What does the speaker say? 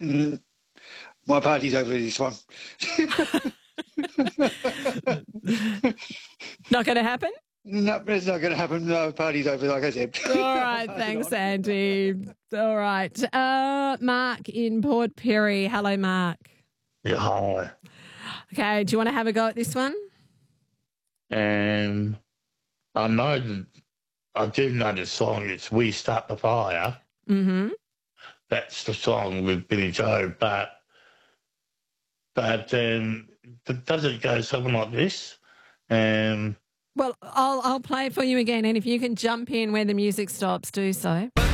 Mm, my party's over this one. Not going to happen? No, it's not going to happen. No, party's over, like I said. All right, thanks, Andy. All right. Mark in Port Pirie. Hello, Mark. Yeah, hi. Okay, do you want to have a go at this one? And I do know the song. It's "We Start the Fire." Mm-hmm. That's the song with Billy Joe, but does it go something like this? Well, I'll play it for you again, and if you can jump in where the music stops, do so.